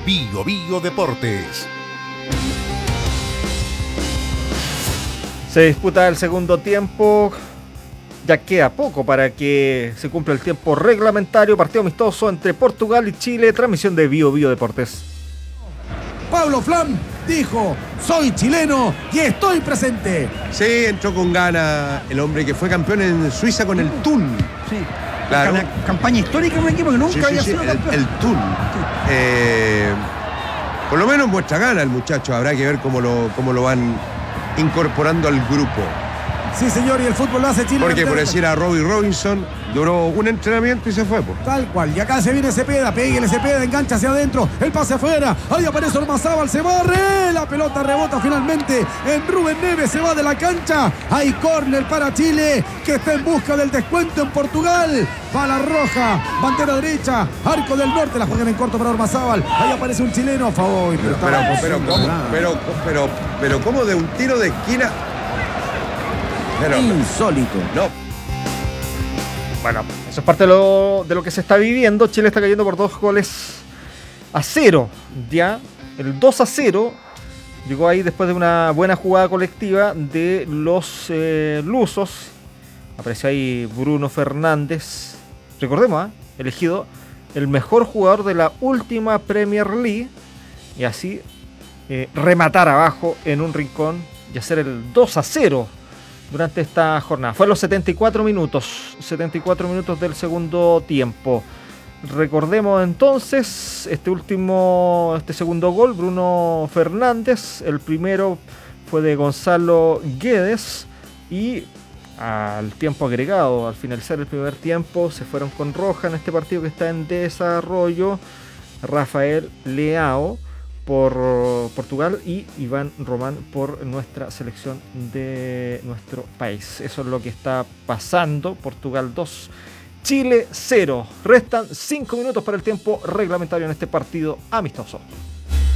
Bio Bio Deportes. Se disputa el segundo tiempo. Ya queda poco para que se cumpla el tiempo reglamentario. Partido amistoso entre Portugal y Chile. Transmisión de Bio Bio Deportes. Pablo Flam dijo: soy chileno y estoy presente. Sí, entró con ganas el hombre que fue campeón en Suiza con el Thun. Sí, claro. Una campaña histórica de un equipo que nunca había sido campeón. El Thun. Sí. Por lo menos muestra gana el muchacho. Habrá que ver cómo lo van incorporando al grupo. Sí, señor, y el fútbol lo hace Chile. Porque por decir a Robbie Robinson, duró un entrenamiento y se fue. Tal cual, y acá se viene Cepeda, pégale Cepeda, engancha hacia adentro, el pase afuera, ahí aparece Ormazábal, se barre, la pelota rebota finalmente en Rubén Neves, se va de la cancha, hay córner para Chile, que está en busca del descuento en Portugal, bala roja, bandera derecha, arco del norte, la juegan en corto para Ormazábal, ahí aparece un chileno, a favor, pero ¿cómo de un tiro de esquina? Pero, insólito. No. Bueno, eso es parte de lo que se está viviendo. Chile está cayendo por 2-0. Ya, el 2-0 llegó ahí después de una buena jugada colectiva de los lusos. Apareció ahí Bruno Fernández. Recordemos, elegido el mejor jugador de la última Premier League. Y así rematar abajo en un rincón y hacer el 2-0. Durante esta jornada. Fue a los 74 minutos del segundo tiempo. Recordemos entonces este segundo gol, Bruno Fernández. El primero fue de Gonzalo Guedes y al tiempo agregado, al finalizar el primer tiempo, se fueron con roja en este partido que está en desarrollo. Rafael Leao por Portugal y Iván Román por nuestra selección de nuestro país. Eso es lo que está pasando. Portugal 2, Chile 0. Restan 5 minutos para el tiempo reglamentario en este partido amistoso.